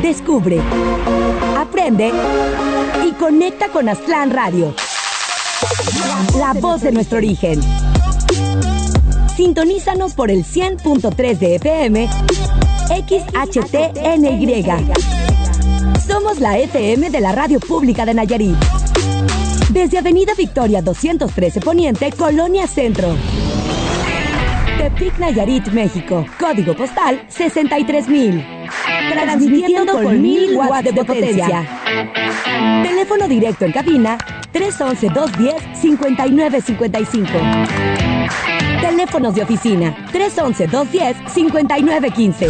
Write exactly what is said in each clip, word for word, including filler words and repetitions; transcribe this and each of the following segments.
Descubre, aprende y conecta con Aztlán Radio. La voz de nuestro origen. Sintonízanos por el cien punto tres de F M, X H T N Y. Somos la F M de la Radio Pública de Nayarit. Desde Avenida Victoria doscientos trece Poniente, Colonia Centro. Tepic, Nayarit, México. Código postal sesenta y tres mil. Transmitiendo con mil watts de potencia. Teléfono directo en cabina tres once, dos diez, cincuenta y nueve cincuenta y cinco. Teléfonos de oficina tres once, dos diez, cincuenta y nueve quince.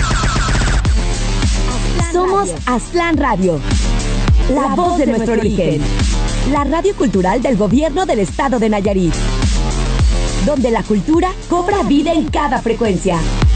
Somos Aztlán Radio, la voz de nuestro origen. La radio cultural del gobierno del estado de Nayarit, donde la cultura cobra vida en cada frecuencia.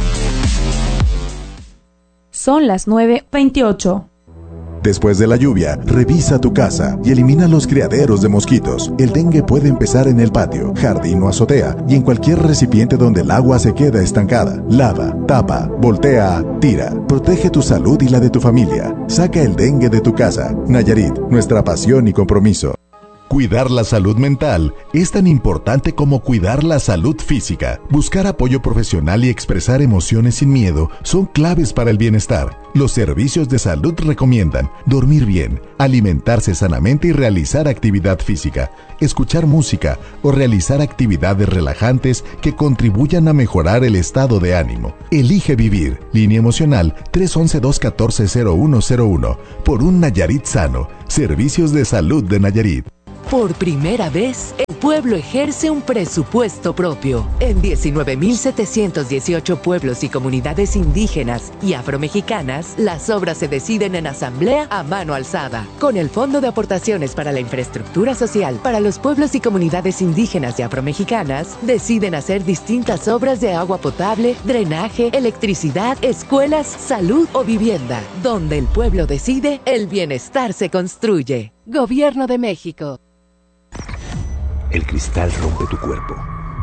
Son las nueve veintiocho. Después de la lluvia, revisa tu casa y elimina los criaderos de mosquitos. El dengue puede empezar en el patio, jardín o azotea y en cualquier recipiente donde el agua se queda estancada. Lava, tapa, voltea, tira. Protege tu salud y la de tu familia. Saca el dengue de tu casa. Nayarit, nuestra pasión y compromiso. Cuidar la salud mental es tan importante como cuidar la salud física. Buscar apoyo profesional y expresar emociones sin miedo son claves para el bienestar. Los servicios de salud recomiendan dormir bien, alimentarse sanamente y realizar actividad física, escuchar música o realizar actividades relajantes que contribuyan a mejorar el estado de ánimo. Elige vivir. Línea emocional tres once, dos catorce, cero uno cero uno. Por un Nayarit sano. Servicios de salud de Nayarit. Por primera vez, el pueblo ejerce un presupuesto propio. En diecinueve mil setecientos dieciocho pueblos y comunidades indígenas y afromexicanas, las obras se deciden en asamblea a mano alzada. Con el Fondo de Aportaciones para la Infraestructura Social para los pueblos y comunidades indígenas y afromexicanas, deciden hacer distintas obras de agua potable, drenaje, electricidad, escuelas, salud o vivienda. Donde el pueblo decide, el bienestar se construye. Gobierno de México. El cristal rompe tu cuerpo,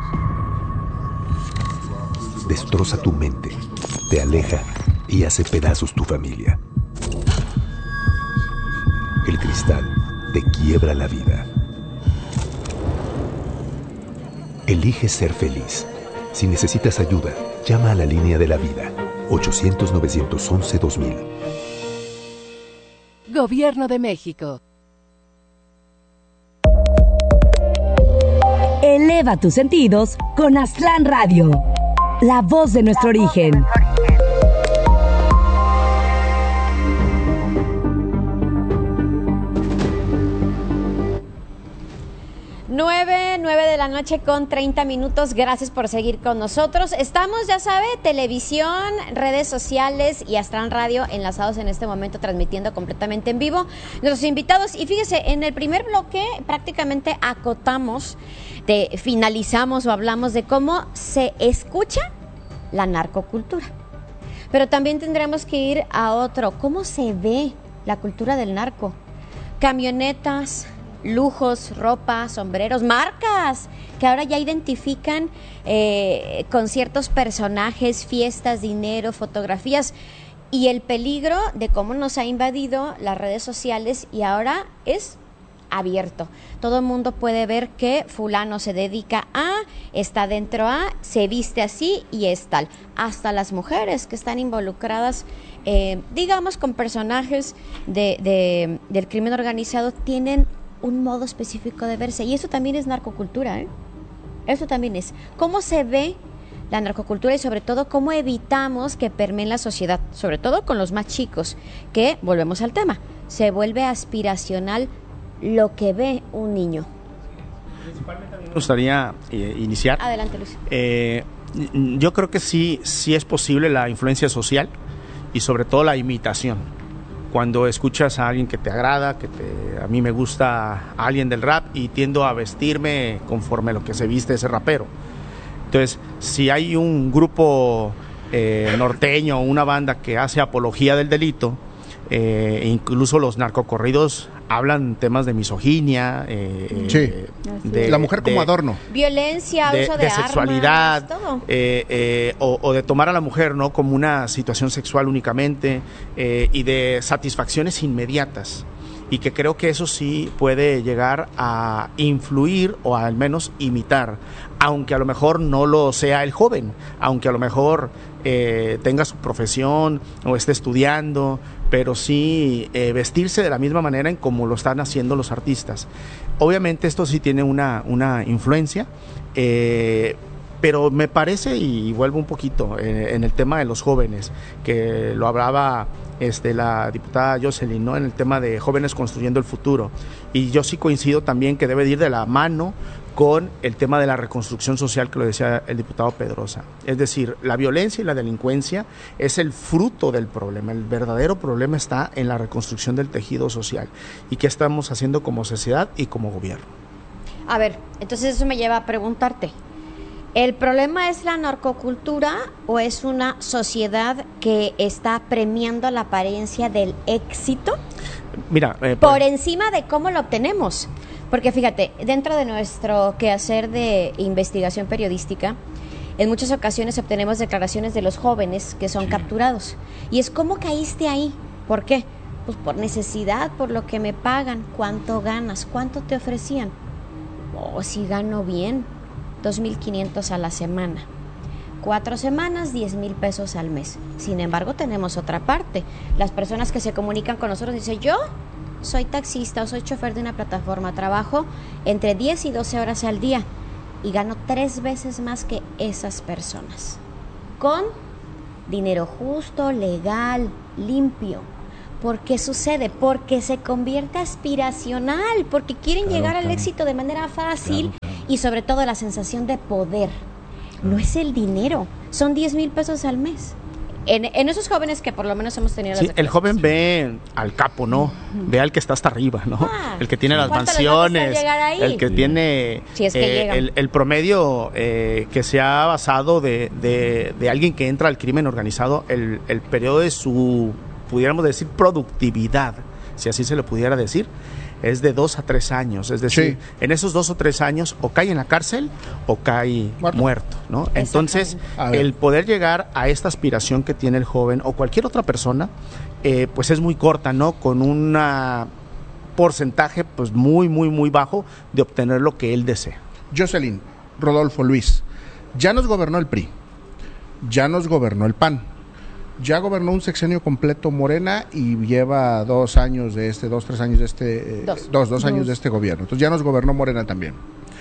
destroza tu mente, te aleja y hace pedazos tu familia. El cristal te quiebra la vida. Elige ser feliz. Si necesitas ayuda, llama a la línea de la vida, ochocientos, novecientos once, dos mil. Gobierno de México. Eleva tus sentidos con Aztlán Radio, la voz de nuestro origen. Nueve, nueve de la noche con treinta minutos. Gracias por seguir con nosotros. Estamos, ya sabe, televisión, redes sociales y Aztlán Radio enlazados en este momento, transmitiendo completamente en vivo nuestros invitados. Y fíjese, en el primer bloque prácticamente acotamos, de, finalizamos o hablamos de cómo se escucha la narcocultura. Pero también tendremos que ir a otro. ¿Cómo se ve la cultura del narco? Camionetas, lujos, ropa, sombreros, marcas que ahora ya identifican eh, con ciertos personajes, fiestas, dinero, fotografías, y el peligro de cómo nos ha invadido las redes sociales, y ahora es abierto. Todo el mundo puede ver que fulano se dedica a, está dentro a, se viste así y es tal. Hasta las mujeres que están involucradas, eh, digamos, con personajes de, de, del crimen organizado, tienen un modo específico de verse, y eso también es narcocultura, ¿eh? Eso también es cómo se ve la narcocultura, y sobre todo cómo evitamos que permee en la sociedad, sobre todo con los más chicos, que, volvemos al tema, se vuelve aspiracional lo que ve un niño. Principalmente a mí me gustaría eh, iniciar. Adelante, Luis. Eh, yo creo que sí, sí es posible la influencia social y sobre todo la imitación. Cuando escuchas a alguien que te agrada, que te, a mí me gusta a alguien del rap y tiendo a vestirme conforme a lo que se viste ese rapero. Entonces, si hay un grupo eh, norteño o una banda que hace apología del delito, eh, incluso los narcocorridos hablan temas de misoginia, eh, sí. de, la mujer como de, adorno, violencia, de, uso de, de armas, sexualidad, todo. Eh, eh, o, o de tomar a la mujer, ¿no?, como una situación sexual únicamente, eh, y de satisfacciones inmediatas. Y que creo que eso sí puede llegar a influir o al menos imitar, aunque a lo mejor no lo sea el joven, aunque a lo mejor eh, tenga su profesión o esté estudiando, pero sí eh, vestirse de la misma manera en como lo están haciendo los artistas. Obviamente esto sí tiene una, una influencia, eh, pero me parece, y vuelvo un poquito eh, en el tema de los jóvenes, que lo hablaba este, la diputada Jocelyn, ¿no?, en el tema de jóvenes construyendo el futuro, y yo sí coincido también que debe de ir de la mano con el tema de la reconstrucción social, que lo decía el diputado Pedrosa. Es decir, la violencia y la delincuencia es el fruto del problema, el verdadero problema está en la reconstrucción del tejido social, y qué estamos haciendo como sociedad y como gobierno. A ver, entonces eso me lleva a preguntarte, ¿el problema es la narcocultura o es una sociedad que está premiando la apariencia del éxito? Mira, eh, por pues, encima de cómo lo obtenemos. Porque fíjate, dentro de nuestro quehacer de investigación periodística, en muchas ocasiones obtenemos declaraciones de los jóvenes que son sí. capturados. Y es ¿cómo caíste ahí? ¿Por qué? Pues por necesidad, por lo que me pagan. ¿Cuánto ganas? ¿Cuánto te ofrecían? Oh, si gano bien. dos mil quinientos a la semana, cuatro semanas, diez mil pesos al mes. Sin embargo, tenemos otra parte, las personas que se comunican con nosotros dicen, yo soy taxista o soy chofer de una plataforma, trabajo entre diez y doce horas al día y gano tres veces más que esas personas, con dinero justo, legal, limpio. ¿Por qué sucede? Porque se convierte aspiracional, porque quieren claro, llegar claro. al éxito de manera fácil, claro, claro. y sobre todo la sensación de poder. Claro. No es el dinero, son diez mil pesos al mes. En, en esos jóvenes que por lo menos hemos tenido... Sí, las el joven ve al capo, ¿no? Uh-huh. Ve al que está hasta arriba, ¿no? Ah, el que tiene las mansiones, el que tiene si es que eh, el, el promedio eh, que se ha basado de, de, de alguien que entra al crimen organizado, el, el periodo de su... pudiéramos decir productividad, si así se lo pudiera decir, es de dos a tres años, es decir, sí. en esos dos o tres años o cae en la cárcel o cae muerto, muerto ¿no? Entonces, el poder llegar a esta aspiración que tiene el joven o cualquier otra persona, eh, pues es muy corta, ¿no? Con un porcentaje pues muy, muy, muy bajo de obtener lo que él desea. Jocelyn, Rodolfo, Luis, ya nos gobernó el P R I, ya nos gobernó el P A N, ya gobernó un sexenio completo Morena y lleva dos años de este, dos, tres años de este, eh, dos. dos, dos años dos. de este gobierno. Entonces ya nos gobernó Morena también.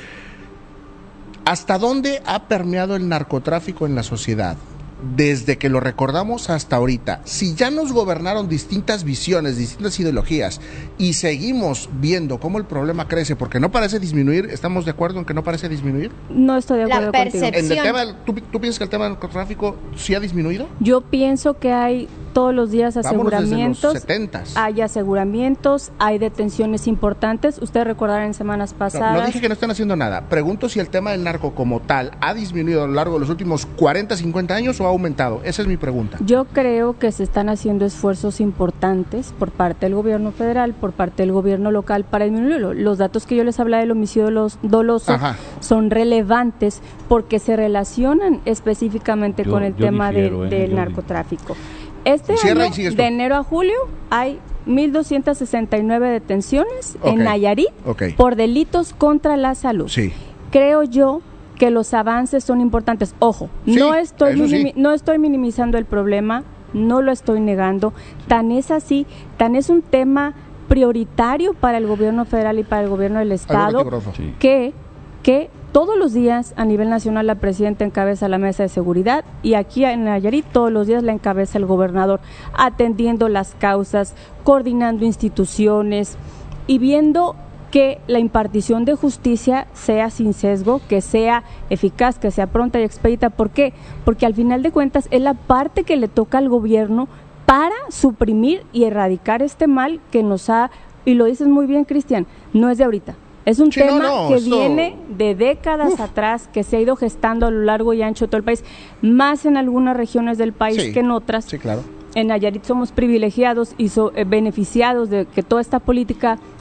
¿Hasta dónde ha permeado el narcotráfico en la sociedad? Desde que lo recordamos hasta ahorita. Si ya nos gobernaron distintas visiones, distintas ideologías y seguimos viendo cómo el problema crece, porque no parece disminuir, ¿estamos de acuerdo en que no parece disminuir? No estoy de acuerdo la percepción. contigo. En el tema, ¿tú, ¿Tú piensas que el tema del narcotráfico sí ha disminuido? Yo pienso que hay todos los días aseguramientos. Vámonos desde los setentas. Hay aseguramientos, hay detenciones importantes. Ustedes recordarán en semanas pasadas. No, no dije que no están haciendo nada. Pregunto si el tema del narco como tal ha disminuido a lo largo de los últimos cuarenta, cincuenta años o ha aumentado. Esa es mi pregunta. Yo creo que se están haciendo esfuerzos importantes por parte del gobierno federal, por parte del gobierno local para disminuirlo. Los datos que yo les hablaba del homicidio doloso Ajá. son relevantes porque se relacionan específicamente yo, con el tema difiero, de, eh, del narcotráfico. Este Cierra año, de enero a julio, hay mil doscientas sesenta y nueve detenciones okay. en Nayarit okay. por delitos contra la salud. Sí. Creo yo que los avances son importantes. Ojo, sí, no estoy minimi- sí. no estoy minimizando el problema, no lo estoy negando. Tan es así, tan es un tema prioritario para el gobierno federal y para el gobierno del estado sí. que que todos los días a nivel nacional la presidenta encabeza la mesa de seguridad y aquí en Nayarit todos los días la encabeza el gobernador, atendiendo las causas, coordinando instituciones y viendo que la impartición de justicia sea sin sesgo, que sea eficaz, que sea pronta y expedita. ¿Por qué? Porque al final de cuentas es la parte que le toca al gobierno para suprimir y erradicar este mal que nos ha, y lo dices muy bien, Cristian, no es de ahorita. Es un sí, tema no, no, que esto... viene de décadas Uf. atrás, que se ha ido gestando a lo largo y ancho de todo el país, más en algunas regiones del país sí, que en otras. Sí, claro. En Nayarit somos privilegiados y so, eh, beneficiados de que toda esta política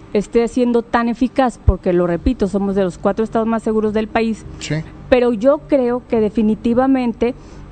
esté siendo tan eficaz, porque lo repito, somos de los cuatro estados más seguros del país, Sí. pero yo creo que definitivamente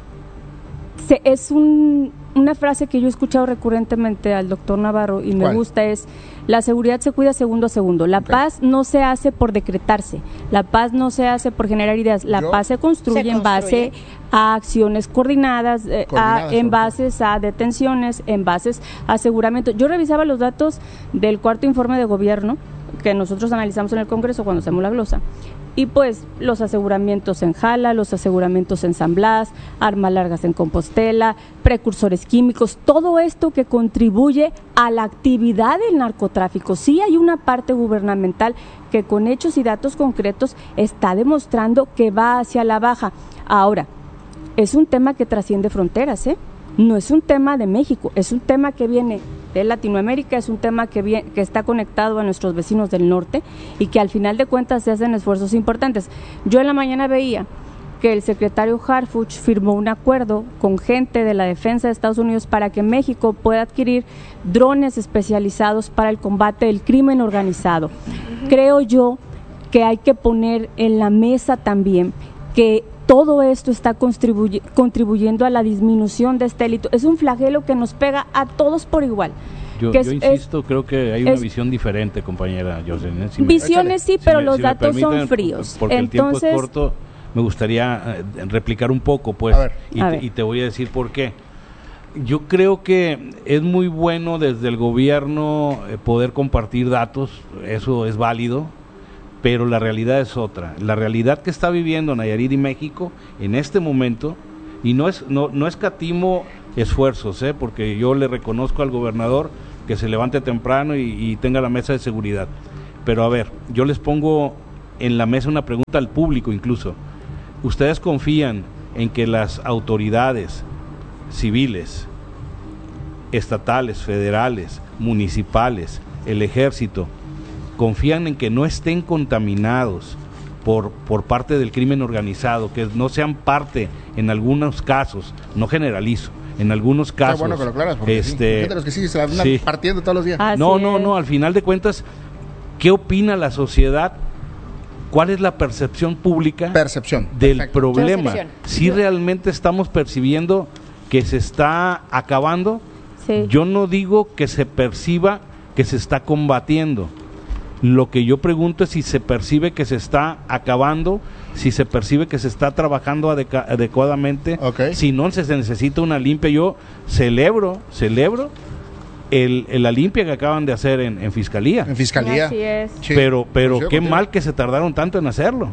se, es un, una frase que yo he escuchado recurrentemente al doctor Navarro y me ¿Cuál? gusta, es: la seguridad se cuida segundo a segundo. La Ok. paz no se hace por decretarse, la paz no se hace por generar ideas, la Yo- paz se construye, Se en base a acciones coordinadas, eh, Coordinadas, a, sobre en todo. bases a detenciones, en bases a aseguramiento. Yo revisaba los datos del cuarto informe de gobierno que nosotros analizamos en el Congreso cuando hacemos la glosa, y pues los aseguramientos en Jala, los aseguramientos en San Blas, armas largas en Compostela, precursores químicos, todo esto que contribuye a la actividad del narcotráfico. Sí hay una parte gubernamental que con hechos y datos concretos está demostrando que va hacia la baja. Ahora, es un tema que trasciende fronteras, ¿eh? No es un tema de México, es un tema que viene de Latinoamérica, es un tema que, viene, que está conectado a nuestros vecinos del norte y que al final de cuentas se hacen esfuerzos importantes. Yo en la mañana veía que el secretario Harfuch firmó un acuerdo con gente de la defensa de Estados Unidos para que México pueda adquirir drones especializados para el combate del crimen organizado. Uh-huh. Creo yo que hay que poner en la mesa también que todo esto está contribuy contribuyendo a la disminución de este delito. Es un flagelo que nos pega a todos por igual. Yo, que yo es, insisto, es, creo que hay una es, visión diferente, compañera Jocelyn. Si visiones me, sí, pero si los me, datos si me son fríos. Porque Entonces, el tiempo es corto, me gustaría eh, replicar un poco, pues, a ver, y, a te, ver. y te voy a decir por qué. Yo creo que es muy bueno desde el gobierno eh, poder compartir datos, eso es válido, pero la realidad es otra. La realidad que está viviendo Nayarit y México en este momento, y no es no, no escatimo esfuerzos, ¿eh? Porque yo le reconozco al gobernador que se levante temprano y, y tenga la mesa de seguridad. Pero a ver, yo les pongo en la mesa una pregunta al público incluso. ¿Ustedes confían en que las autoridades civiles, estatales, federales, municipales, el ejército, confían en que no estén contaminados por, por parte del crimen organizado, que no sean parte en algunos casos, no generalizo, en algunos casos. Está bueno que lo aclaras, porque este, sí, los que sí se la andan sí. partiendo todos los días. Así No, no, es. no, al final de cuentas, ¿qué opina la sociedad? ¿Cuál es la percepción pública Percepción. del Perfecto. problema? Percepción. Si realmente estamos percibiendo que se está acabando, sí. yo no digo que se perciba que se está combatiendo. Lo que yo pregunto es si se percibe que se está acabando, si se percibe que se está trabajando adeca- adecuadamente, Ok. si no se necesita una limpia. Yo celebro, celebro el, el- la limpia que acaban de hacer en, en Fiscalía, En fiscalía. Así es. Sí. pero, pero Coincido qué contigo. mal que se tardaron tanto en hacerlo.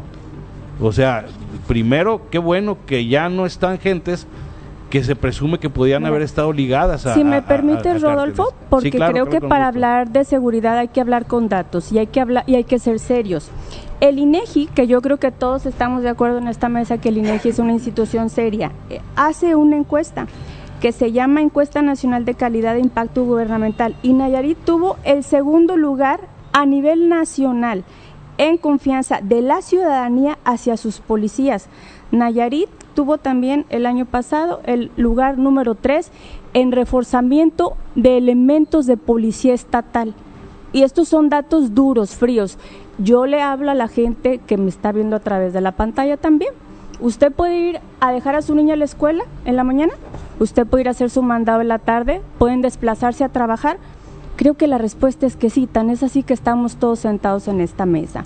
O sea, primero, qué bueno que ya no están gentes que se presume que podían Mira, haber estado ligadas a... Si a- me a- permites, a Rodolfo, cárteles. porque Sí, claro, creo claro, que con para gusto. hablar de seguridad hay que hablar con datos y hay que hablar y hay que ser serios. El INEGI, que yo creo que todos estamos de acuerdo en esta mesa que el INEGI es una institución seria, eh, hace una encuesta que se llama Encuesta Nacional de Calidad de Impacto Gubernamental, y Nayarit tuvo el segundo lugar a nivel nacional en confianza de la ciudadanía hacia sus policías. Nayarit tuvo también el año pasado el lugar número tres en reforzamiento de elementos de policía estatal. Y estos son datos duros, fríos. Yo le hablo a la gente que me está viendo a través de la pantalla también. ¿Usted puede ir a dejar a su niña a la escuela en la mañana? ¿Usted puede ir a hacer su mandado en la tarde? ¿Pueden desplazarse a trabajar? Creo que la respuesta es que sí, tan es así que estamos todos sentados en esta mesa.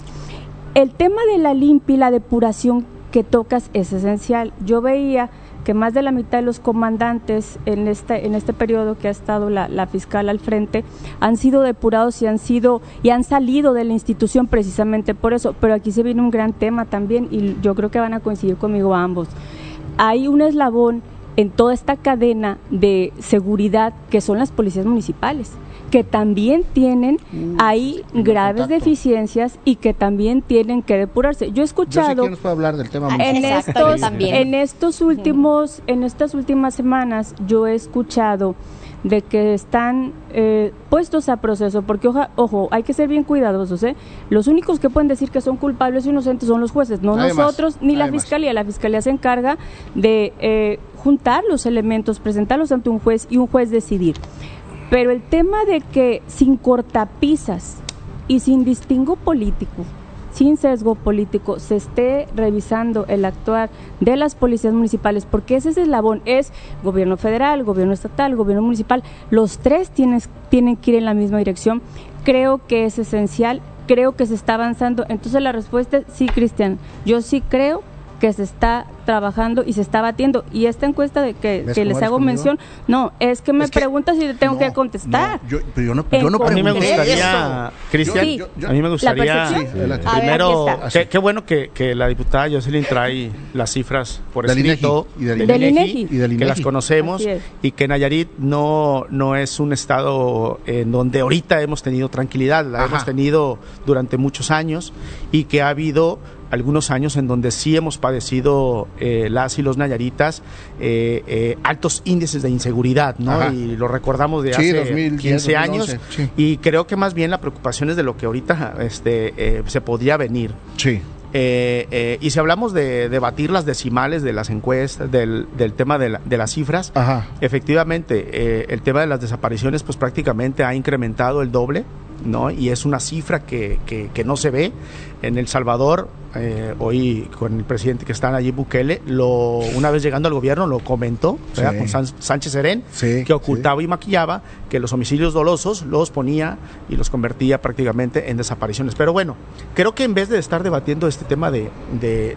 El tema de la limpia y la depuración que tocas es esencial. Yo veía que más de la mitad de los comandantes en este en este periodo que ha estado la, la fiscal al frente han sido depurados y han sido y han salido de la institución precisamente por eso. Pero aquí se viene un gran tema también y yo creo que van a coincidir conmigo ambos. Hay un eslabón en toda esta cadena de seguridad que son las policías municipales, que también tienen Uh, ahí sí, graves contacto. deficiencias y que también tienen que depurarse. Yo he Yo sé escuchado quién nos puede hablar del tema. en Exacto, estos yo también. en estos últimos en estas últimas semanas yo he escuchado de que están eh, puestos a proceso, porque oja, ojo, hay que ser bien cuidadosos, ¿eh? Los únicos que pueden decir que son culpables e inocentes son los jueces, no Nadie nosotros más, ni la nadie más. fiscalía. La fiscalía se encarga de eh, juntar los elementos, presentarlos ante un juez y un juez decidir. Pero el tema de que sin cortapisas y sin distingo político, sin sesgo político, se esté revisando el actuar de las policías municipales, porque ese es el eslabón, es gobierno federal, gobierno estatal, gobierno municipal, los tres tienes, tienen que ir en la misma dirección. Creo que es esencial, creo que se está avanzando. Entonces la respuesta es sí, Cristian, yo sí creo que se está trabajando y se está batiendo. Y esta encuesta de que, que les hago mención, no, es que me es que, preguntas si le tengo no, que contestar. No, yo, pero yo no, yo no a mí me gustaría, Cristian, sí, a mí me gustaría, sí, primero, qué, qué bueno que, que la diputada Jocelyn trae las cifras por escrito y del del INEGI, INEGI, y del INEGI, que las conocemos, y que Nayarit no, no es un estado en donde ahorita hemos tenido tranquilidad, la Ajá. hemos tenido durante muchos años, y que ha habido algunos años en donde sí hemos padecido eh, las y los nayaritas eh, eh, altos índices de inseguridad, ¿no? Ajá. Y lo recordamos de sí, hace dos mil diez, quince dos mil once, años, sí. Y creo que más bien la preocupación es de lo que ahorita este, eh, se podría venir. Sí. Eh, eh, y si hablamos de debatir las decimales de las encuestas, del, del tema de, la, de las cifras, Ajá. efectivamente, eh, el tema de las desapariciones pues prácticamente ha incrementado el doble, ¿no? Y es una cifra que, que, que no se ve. En El Salvador, eh, hoy con el presidente que está allí, Bukele, lo, una vez llegando al gobierno lo comentó, sí. con San, Sánchez Serén, sí, que ocultaba sí. y maquillaba que los homicidios dolosos los ponía y los convertía prácticamente en desapariciones. Pero bueno, creo que en vez de estar debatiendo este tema de, de,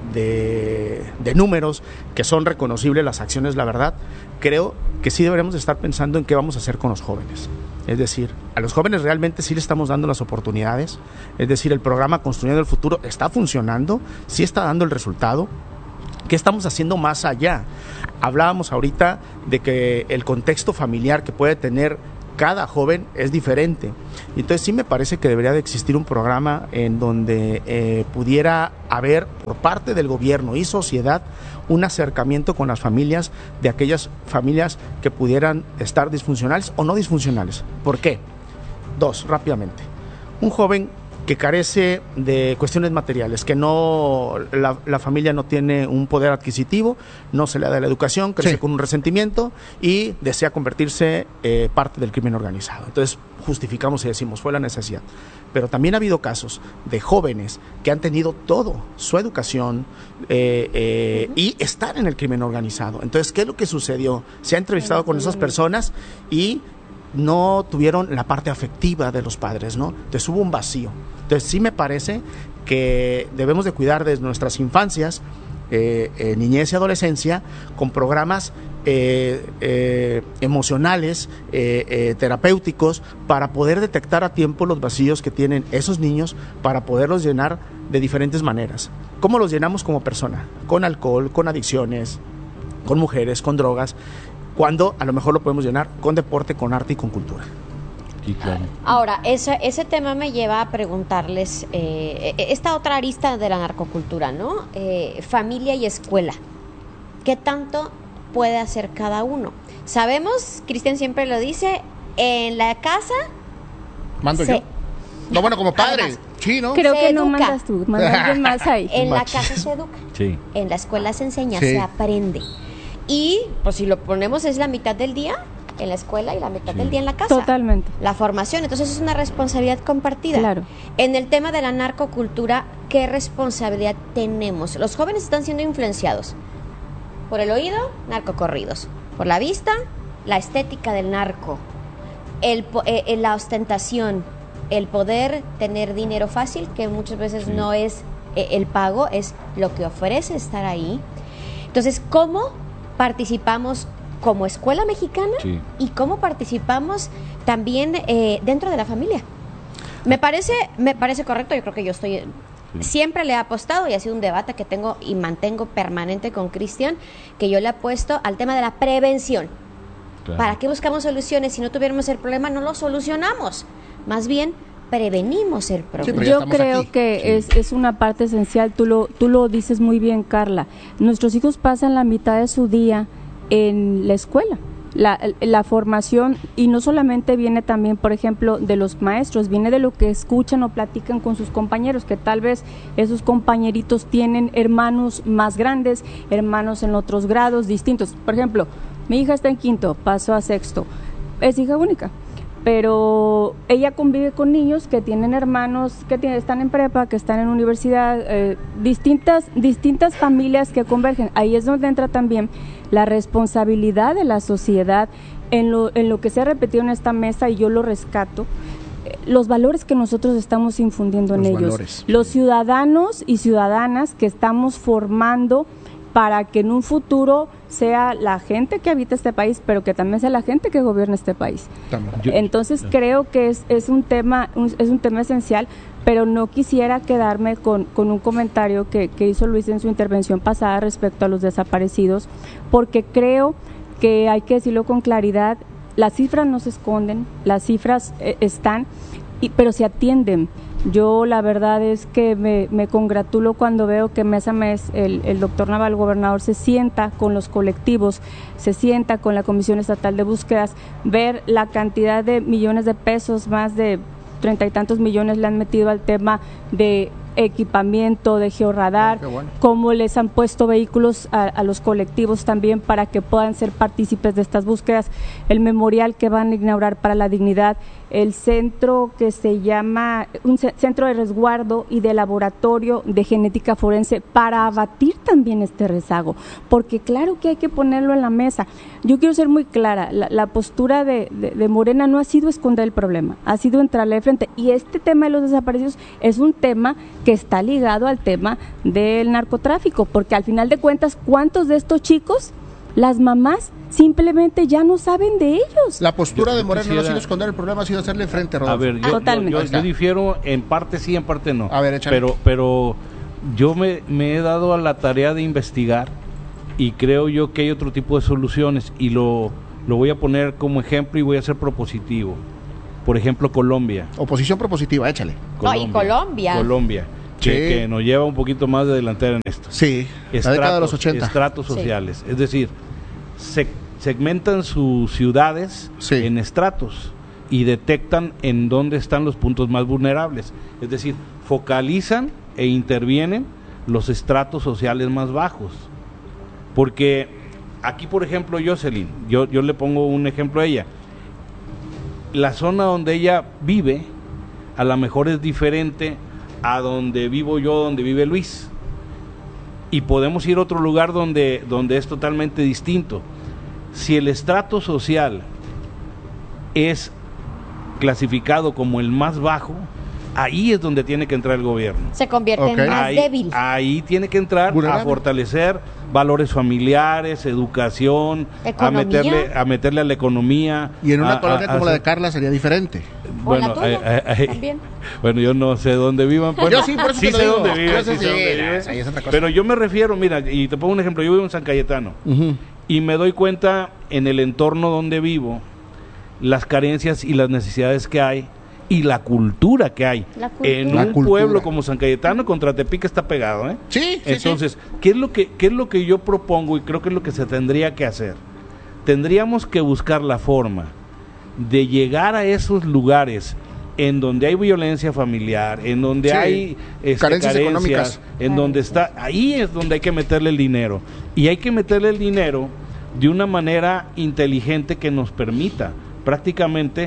de, de números que son reconocibles las acciones, la verdad, creo que sí deberíamos de estar pensando en qué vamos a hacer con los jóvenes. Es decir, a los jóvenes realmente sí le estamos dando las oportunidades, es decir, el programa Construyendo el Futuro está funcionando, sí está dando el resultado. ¿Qué estamos haciendo más allá? Hablábamos ahorita de que el contexto familiar que puede tener cada joven es diferente. Entonces sí me parece que debería de existir un programa en donde eh, pudiera haber por parte del gobierno y sociedad un acercamiento con las familias, de aquellas familias que pudieran estar disfuncionales o no disfuncionales. ¿Por qué? Dos, rápidamente. Un joven que carece de cuestiones materiales, que no la, la familia no tiene un poder adquisitivo, no se le da la educación, crece sí. con un resentimiento y desea convertirse eh, parte del crimen organizado. Entonces justificamos y decimos, fue la necesidad. Pero también ha habido casos de jóvenes que han tenido todo, su educación eh, eh, uh-huh. y están en el crimen organizado. Entonces, ¿qué es lo que sucedió? Se ha entrevistado con esas personas y no tuvieron la parte afectiva de los padres, ¿no? Entonces hubo un vacío. Entonces sí me parece que debemos de cuidar desde nuestras infancias, eh, eh, niñez y adolescencia, con programas eh, eh, emocionales, eh, eh, terapéuticos, para poder detectar a tiempo los vacíos que tienen esos niños, para poderlos llenar de diferentes maneras. ¿Cómo los llenamos como persona? Con alcohol, con adicciones, con mujeres, con drogas, cuando a lo mejor lo podemos llenar con deporte, con arte y con cultura. Sí, claro. Ahora, ese, ese tema me lleva a preguntarles eh, esta otra arista de la narcocultura, ¿no? Eh, familia y escuela. ¿Qué tanto puede hacer cada uno? Sabemos, Cristian siempre lo dice, en la casa... ¿Mando se, yo? No, bueno, como padre. Además, sí, ¿no? Creo que no mandas tú, mandas alguien más ahí. En la casa se educa. Sí. En la escuela se enseña, sí. se aprende. Y, pues si lo ponemos, es la mitad del día en la escuela y la mitad sí. del día en la casa. Totalmente. La formación, entonces es una responsabilidad compartida. Claro. En el tema de la narcocultura, ¿qué responsabilidad tenemos? Los jóvenes están siendo influenciados por el oído, narcocorridos, por la vista, la estética del narco, el, eh, la ostentación, el poder tener dinero fácil, que muchas veces sí. no es eh, el pago, es lo que ofrece estar ahí. Entonces, ¿cómo participamos como escuela mexicana sí. y cómo participamos también eh, dentro de la familia? Me parece, me parece correcto. Yo creo que yo estoy sí. siempre le he apostado, y ha sido un debate que tengo y mantengo permanente con Cristian, que yo le apuesto al tema de la prevención. Claro. ¿Para qué buscamos soluciones? Si no tuviéramos el problema, no lo solucionamos. Más bien prevenimos el problema. Sí, yo creo aquí. que sí. es, es una parte esencial, tú lo, tú lo dices muy bien, Carla. Nuestros hijos pasan la mitad de su día en la escuela. La, la formación, y no solamente viene también, por ejemplo, de los maestros, viene de lo que escuchan o platican con sus compañeros, que tal vez esos compañeritos tienen hermanos más grandes, hermanos en otros grados distintos. Por ejemplo, mi hija está en quinto, pasó a sexto, es hija única. pero ella convive con niños que tienen hermanos que tienen, están en prepa, que están en universidad, eh, distintas, distintas familias que convergen. Ahí es donde entra también la responsabilidad de la sociedad en lo, en lo que se ha repetido en esta mesa, y yo lo rescato, eh, los valores que nosotros estamos infundiendo en Los ellos, valores. los ciudadanos y ciudadanas que estamos formando para que en un futuro sea la gente que habita este país, pero que también sea la gente que gobierna este país. También. Entonces creo que es, es un tema un, es un tema esencial, pero no quisiera quedarme con, con un comentario que, que hizo Luis en su intervención pasada respecto a los desaparecidos, porque creo que hay que decirlo con claridad, las cifras no se esconden, las cifras eh, están, y, pero se atienden. Yo la verdad es que me, me congratulo cuando veo que mes a mes el, el doctor Naval, gobernador, se sienta con los colectivos, se sienta con la Comisión Estatal de Búsquedas, ver la cantidad de millones de pesos, más de treinta y tantos millones le han metido al tema de equipamiento, de georradar, Qué bueno. cómo les han puesto vehículos a, a los colectivos también para que puedan ser partícipes de estas búsquedas, el memorial que van a inaugurar para la dignidad, el centro que se llama, un centro de resguardo y de laboratorio de genética forense para abatir también este rezago, porque claro que hay que ponerlo en la mesa. Yo quiero ser muy clara, la, la postura de, de, de Morena no ha sido esconder el problema, ha sido entrarle de frente, y este tema de los desaparecidos es un tema que está ligado al tema del narcotráfico, porque al final de cuentas, ¿cuántos de estos chicos, las mamás, simplemente ya no saben de ellos? La postura Yo de Morena quisiera- no ha sido esconder el problema, ha sido hacerle frente, A Rodolfo. ver, yo, yo, Totalmente. yo- Ahí está. yo difiero en parte sí, en parte no. A ver, échale. Pero, pero yo me, me he dado a la tarea de investigar, y creo yo que hay otro tipo de soluciones, y lo, lo voy a poner como ejemplo y voy a ser propositivo. Por ejemplo, Colombia. Oposición propositiva, échale. No, y Colombia. Colombia, que, Sí. que nos lleva un poquito más de delantera en esto. Sí, la década de los ochenta. Estratos Sí. sociales. Es decir, se segmentan sus ciudades Sí. en estratos y detectan en dónde están los puntos más vulnerables. Es decir, focalizan e intervienen los estratos sociales más bajos. Porque aquí, por ejemplo, Jocelyn, yo, yo le pongo un ejemplo a ella. La zona donde ella vive, a lo mejor es diferente a donde vivo yo, donde vive Luis. Y podemos ir a otro lugar donde, donde es totalmente distinto. Si el estrato social es clasificado como el más bajo, ahí es donde tiene que entrar el gobierno. Se convierte Ok. en más Ahí, débil. ahí tiene que entrar a Vulnerable. fortalecer valores familiares, educación, a Economía. meterle, a meterle a la economía. Y en una a- colonia a- a como la de hacer- Carla sería diferente. O la bueno, tuya, ay, ay, ay. también. Bueno, yo no sé dónde vivan. Bueno, Yo sí, por eso sí te lo sé digo. dónde viven, Yo sé, sí sé sí, dónde no, viven. sí, es otra cosa. Pero yo me refiero, mira, y te pongo un ejemplo, yo vivo en San Cayetano Ujú. y me doy cuenta en el entorno donde vivo las carencias y las necesidades que hay y la cultura que hay. La cultura. En La un cultura. pueblo como San Cayetano, contra Tepic está pegado, ¿eh? Sí, sí, Entonces, ¿qué es lo que qué es lo que yo propongo y creo que es lo que se tendría que hacer? Tendríamos que buscar la forma de llegar a esos lugares en donde hay violencia familiar, en donde Sí, hay este, carencias económicas. en donde está, ahí es donde hay que meterle el dinero. Y hay que meterle el dinero de una manera inteligente que nos permita prácticamente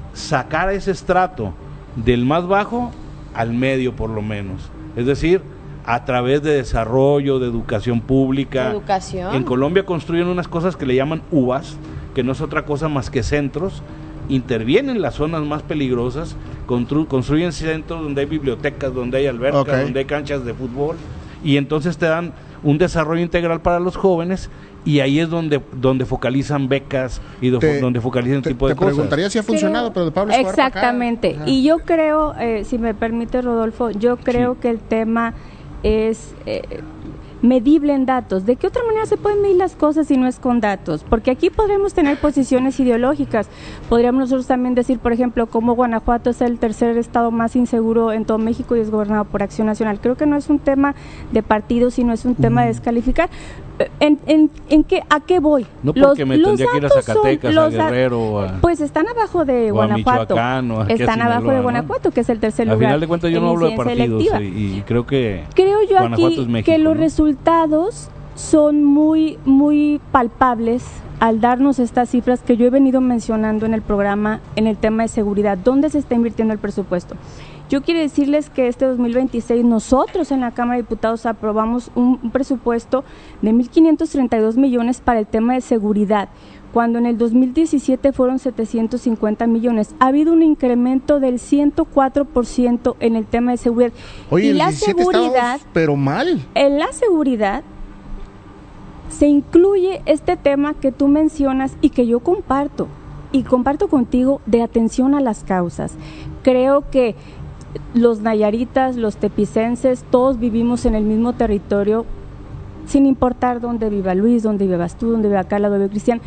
sacar ese estrato del más bajo al medio por lo menos. Es decir, a través de desarrollo, de educación pública. Educación. En Colombia construyen unas cosas que le llaman U A S, que no es otra cosa más que centros, intervienen en las zonas más peligrosas, constru- construyen centros donde hay bibliotecas, donde hay albercas, Ok. donde hay canchas de fútbol, y entonces te dan un desarrollo integral para los jóvenes, y ahí es donde donde focalizan becas y do- Te- donde focalizan Te, tipo de te cosas. preguntaría si ha funcionado, Creo- pero de Pablo Escobar para acá. Exactamente. Ajá. Y yo creo, eh, si me permite, Rodolfo, yo creo Sí. que el tema es eh, medible en datos. ¿De qué otra manera se pueden medir las cosas si no es con datos? Porque aquí podremos tener posiciones ideológicas. Podríamos nosotros también decir, por ejemplo, cómo Guanajuato es el tercer estado más inseguro en todo México y es gobernado por Acción Nacional. Creo que no es un tema de partido, sino es un tema de descalificar. ¿En, en, en qué, ¿A qué voy? No porque me tendría que ir a datos son- Zacatecas, a los da- Guerrero, o a- Pues están abajo de o a Guanajuato. Michoacán, o aquí a Están abajo Sinaloa, de ¿no? Guanajuato, que es el tercer Al lugar. final de cuentas yo en no hablo de incidencia partidos, electiva. y, y creo que Creo yo Guanajuato aquí es México, que los ¿no? resultados son muy, muy palpables al darnos estas cifras que yo he venido mencionando en el programa en el tema de seguridad. ¿Dónde se está invirtiendo el presupuesto? Yo quiero decirles que este dos mil veintiséis nosotros en la Cámara de Diputados aprobamos un, un presupuesto de mil quinientos treinta y dos millones para el tema de seguridad, cuando en el dos mil diecisiete fueron setecientos cincuenta millones. Ha habido un incremento del ciento cuatro por ciento en el tema de seguridad. Oye, y el la diecisiete seguridad, estábamos, pero mal. En la seguridad se incluye este tema que tú mencionas y que yo comparto, y comparto contigo, de atención a las causas. Creo que los nayaritas, los tepicenses, todos vivimos en el mismo territorio, sin importar dónde viva Luis, dónde vivas tú, dónde viva Carla, dónde viva Cristian.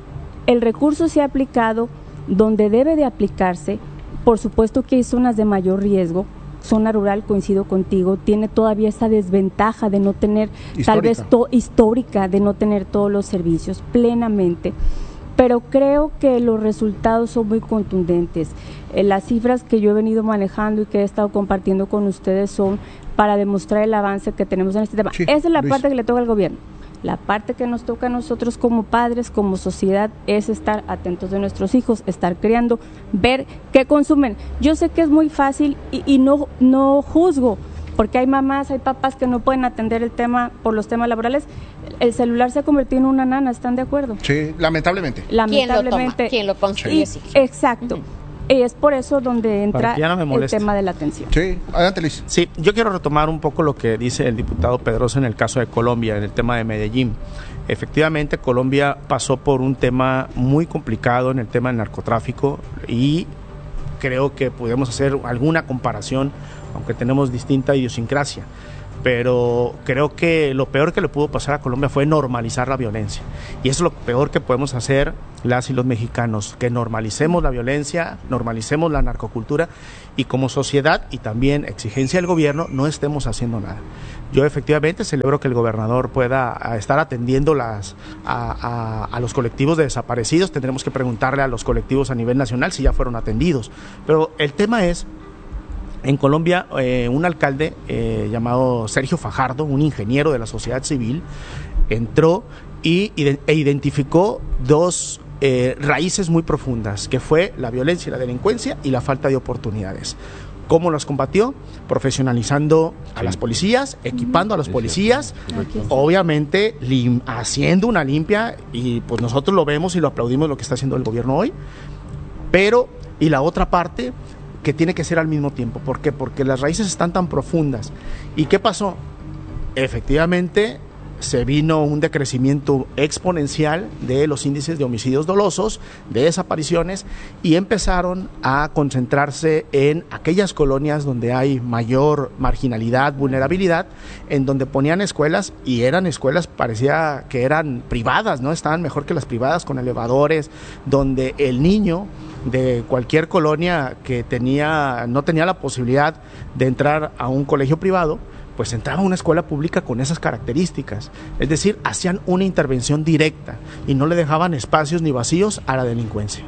El recurso se ha aplicado donde debe de aplicarse. Por supuesto que hay zonas de mayor riesgo. Zona rural, coincido contigo, tiene todavía esa desventaja de no tener, histórica. tal vez to, histórica, de no tener todos los servicios plenamente. Pero creo que los resultados son muy contundentes. Eh, las cifras que yo he venido manejando y que he estado compartiendo con ustedes son para demostrar el avance que tenemos en este tema. Sí, Esa es la Luis. parte que le toca al gobierno. La parte que nos toca a nosotros como padres, como sociedad, es estar atentos de nuestros hijos, estar criando, ver qué consumen. Yo sé que es muy fácil y, y no, no juzgo, porque hay mamás, hay papás que no pueden atender el tema por los temas laborales. El celular se ha convertido en una nana, ¿están de acuerdo? Sí, lamentablemente. Lamentablemente. ¿Quién lo toma? ¿Quién lo construye? Sí. Exacto. Uh-huh. Y es por eso donde entra no el tema de la atención. Sí, adelante, Luis. Sí, yo quiero retomar un poco lo que dice el diputado Pedrosa en el caso de Colombia, en el tema de Medellín. Efectivamente, Colombia pasó por un tema muy complicado en el tema del narcotráfico y creo que podemos hacer alguna comparación, aunque tenemos distinta idiosincrasia. Pero creo que lo peor que le pudo pasar a Colombia fue normalizar la violencia. Y eso es lo peor que podemos hacer las y los mexicanos, que normalicemos la violencia, normalicemos la narcocultura y como sociedad y también exigencia del gobierno no estemos haciendo nada. Yo efectivamente celebro que el gobernador pueda estar atendiendo las, a, a, a los colectivos de desaparecidos. Tendremos que preguntarle a los colectivos a nivel nacional si ya fueron atendidos. Pero el tema es... En Colombia, eh, un alcalde eh, llamado Sergio Fajardo, un ingeniero de la sociedad civil, entró y, e identificó dos eh, raíces muy profundas, que fue la violencia y la delincuencia y la falta de oportunidades. ¿Cómo las combatió? Profesionalizando a sí. las policías, equipando a los policías, obviamente lim- haciendo una limpia, y pues nosotros lo vemos y lo aplaudimos lo que está haciendo el gobierno hoy, pero, y la otra parte... que tiene que ser al mismo tiempo. ¿Por qué? Porque las raíces están tan profundas. ¿Y qué pasó? Efectivamente, se vino un decrecimiento exponencial de los índices de homicidios dolosos, de desapariciones, y empezaron a concentrarse en aquellas colonias donde hay mayor marginalidad, vulnerabilidad, en donde ponían escuelas, y eran escuelas, parecía que eran privadas, ¿no? Estaban mejor que las privadas, con elevadores, donde el niño de cualquier colonia que tenía no tenía la posibilidad de entrar a un colegio privado, pues entraba a una escuela pública con esas características. Es decir, hacían una intervención directa y no le dejaban espacios ni vacíos a la delincuencia.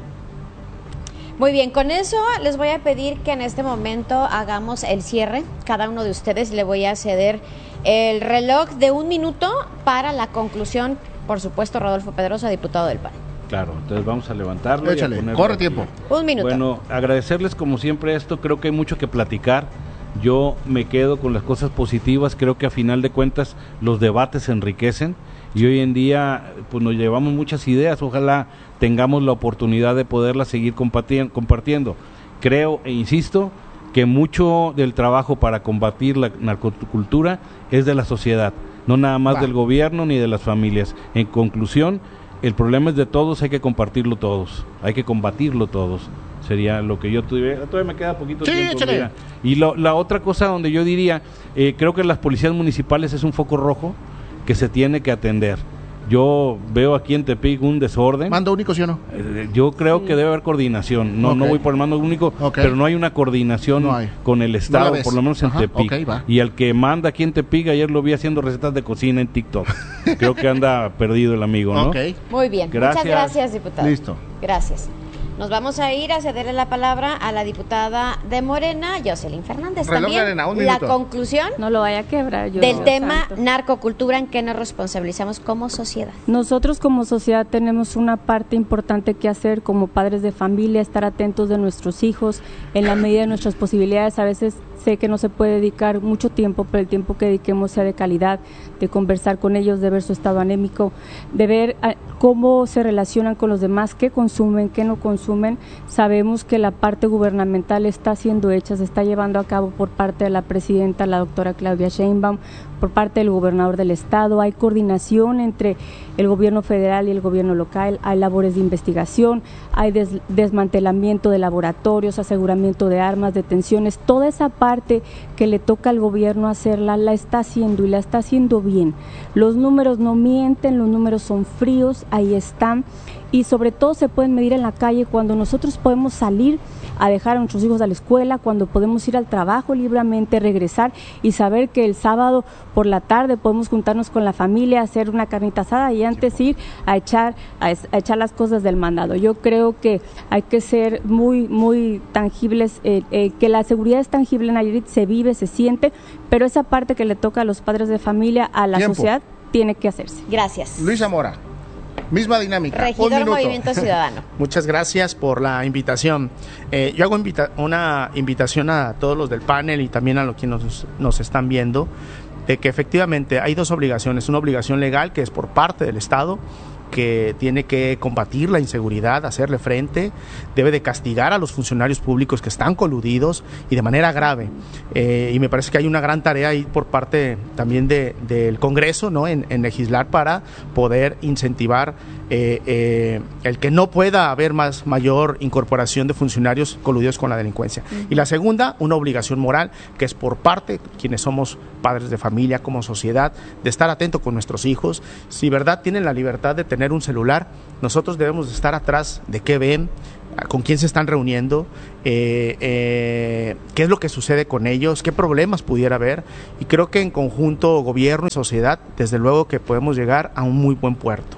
Muy bien, con eso les voy a pedir que en este momento hagamos el cierre. Cada uno de ustedes le voy a ceder el reloj de un minuto para la conclusión. Por supuesto, Rodolfo Pedrosa, diputado del P A N. Claro, entonces vamos a levantarlo. Échale, y a corre tiempo. Un minuto. Bueno, agradecerles como siempre esto, creo que hay mucho que platicar. Yo me quedo con las cosas positivas, creo que a final de cuentas los debates se enriquecen y hoy en día pues nos llevamos muchas ideas, ojalá tengamos la oportunidad de poderlas seguir compartiendo. Creo e insisto que mucho del trabajo para combatir la narcocultura es de la sociedad, no nada más Va. del gobierno ni de las familias. En conclusión, el problema es de todos, hay que compartirlo todos, hay que combatirlo todos. Sería lo que yo tuviera. Todavía me queda poquito sí, tiempo. Mira. Y lo, la otra cosa donde yo diría, eh, creo que las policías municipales es un foco rojo que se tiene que atender. Yo veo aquí en Tepic un desorden. ¿Mando único, sí o no? Eh, yo creo sí. que debe haber coordinación. No okay. no voy por el mando único, okay. pero no hay una coordinación no hay. con el Estado, no por lo menos en Ajá, Tepic. Okay, y el que manda aquí en Tepic, ayer lo vi haciendo recetas de cocina en TikTok. Creo que anda perdido el amigo, ¿no? Okay. Muy bien. Gracias. Muchas gracias, diputado. Listo. Gracias. Nos vamos a ir a cederle la palabra a la diputada de Morena, Jocelyn Fernández. Reloj, También Elena, un la minuto. conclusión No lo vaya a quebrar. Yo del Dios tema santo. narcocultura, en que nos responsabilizamos como sociedad. Nosotros como sociedad tenemos una parte importante que hacer como padres de familia, estar atentos de nuestros hijos en la medida de nuestras posibilidades. A veces sé que no se puede dedicar mucho tiempo, pero el tiempo que dediquemos sea de calidad, de conversar con ellos, de ver su estado anémico, de ver a, cómo se relacionan con los demás, qué consumen, qué no consumen. Sabemos que la parte gubernamental está siendo hecha, se está llevando a cabo por parte de la presidenta, la doctora Claudia Sheinbaum, por parte del gobernador del estado. Hay coordinación entre el gobierno federal y el gobierno local, hay labores de investigación, hay des desmantelamiento de laboratorios, aseguramiento de armas, detenciones. Toda esa parte que le toca al gobierno hacerla, la está haciendo y la está haciendo bien. Los números no mienten, los números son fríos, ahí están, y sobre todo se pueden medir en la calle cuando nosotros podemos salir a dejar a nuestros hijos a la escuela, cuando podemos ir al trabajo libremente, regresar y saber que el sábado por la tarde podemos juntarnos con la familia, hacer una carnita asada y antes ir a echar a, a echar las cosas del mandado. Yo creo que hay que ser muy muy tangibles, eh, eh, que la seguridad es tangible en Nayarit, se vive, se siente, pero esa parte que le toca a los padres de familia, a la Tiempo. sociedad, tiene que hacerse. Gracias. Luisa Mora, misma dinámica. Un Regidor minuto. Movimiento Ciudadano. Muchas gracias por la invitación. Eh, yo hago invita una invitación a todos los del panel y también a los que nos, nos están viendo, de que efectivamente hay dos obligaciones. Una obligación legal, que es por parte del Estado, que tiene que combatir la inseguridad, hacerle frente, debe de castigar a los funcionarios públicos que están coludidos y de manera grave. Eh, y me parece que hay una gran tarea ahí por parte también de, del Congreso, ¿no? en, en legislar para poder incentivar eh, eh, el que no pueda haber más mayor incorporación de funcionarios coludidos con la delincuencia. Uh-huh. Y la segunda, una obligación moral, que es por parte quienes somos padres de familia como sociedad, de estar atento con nuestros hijos. Si verdad tienen la libertad de tener un celular, nosotros debemos de estar atrás de qué ven, con quién se están reuniendo, eh, eh, qué es lo que sucede con ellos, qué problemas pudiera haber, y creo que en conjunto gobierno y sociedad, desde luego que podemos llegar a un muy buen puerto.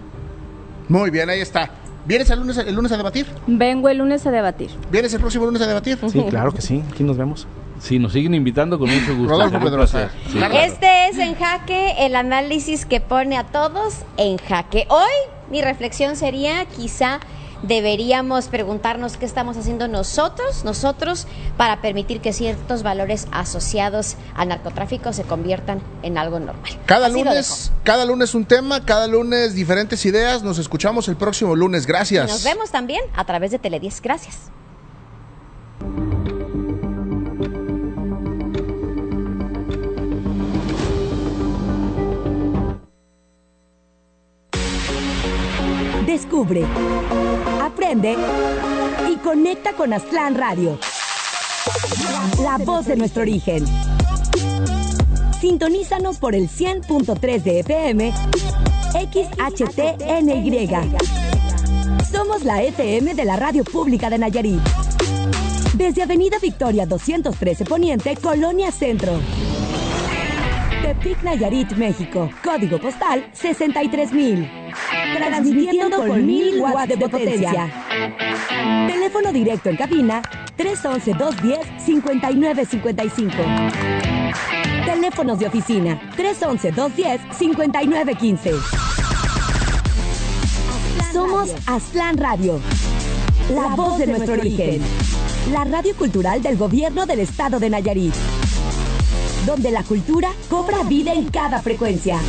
Muy bien, ahí está. ¿Vienes el lunes, el lunes a debatir? Vengo el lunes a debatir. ¿Vienes el próximo lunes a debatir? Sí, claro que sí, aquí nos vemos. Si nos siguen invitando, con mucho gusto. Rodolfo Pedrosa. Sí. Este es En Jaque, el análisis que pone a todos en jaque. Hoy mi reflexión sería, quizá deberíamos preguntarnos qué estamos haciendo nosotros, nosotros, para permitir que ciertos valores asociados al narcotráfico se conviertan en algo normal. Cada Así lo lunes, dejo. cada lunes un tema, cada lunes diferentes ideas. Nos escuchamos el próximo lunes. Gracias. Y nos vemos también a través de Tele diez. Gracias. Descubre, aprende y conecta con Aztlán Radio, la voz de nuestro origen. Sintonízanos por el cien punto tres de F M, X H T N Y. Somos la F M de la Radio Pública de Nayarit. Desde Avenida Victoria doscientos trece Poniente, Colonia Centro. Tepic, Nayarit, México. Código postal sesenta y tres mil. Transmitiendo con mil watts de potencia. Teléfono directo en cabina tres once, dos diez, cincuenta y nueve cincuenta y cinco. Teléfonos de oficina tres once, dos diez, cincuenta y nueve quince. Somos Aztlán Radio, la voz de nuestro origen. La radio cultural del gobierno del estado de Nayarit, donde la cultura cobra vida en cada frecuencia.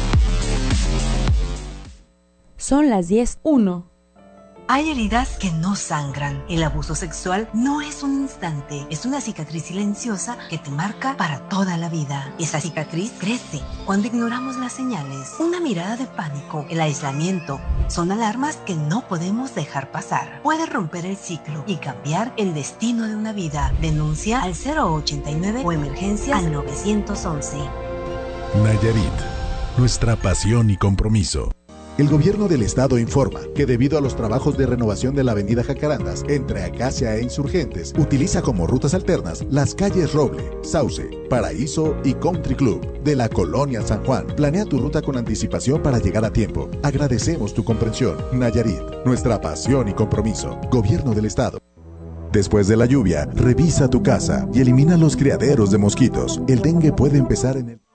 Son las diez uno. Hay heridas que no sangran. El abuso sexual no es un instante, es una cicatriz silenciosa que te marca para toda la vida. Esa cicatriz crece cuando ignoramos las señales. Una mirada de pánico, el aislamiento, son alarmas que no podemos dejar pasar. Puede romper el ciclo y cambiar el destino de una vida. Denuncia al cero ochenta y nueve o emergencia al nueve once. Nayarit, nuestra pasión y compromiso. El gobierno del estado informa que debido a los trabajos de renovación de la avenida Jacarandas entre Acacia e Insurgentes, utiliza como rutas alternas las calles Roble, Sauce, Paraíso y Country Club de la Colonia San Juan. Planea tu ruta con anticipación para llegar a tiempo. Agradecemos tu comprensión. Nayarit, nuestra pasión y compromiso. Gobierno del estado. Después de la lluvia, revisa tu casa y elimina los criaderos de mosquitos. El dengue puede empezar en el...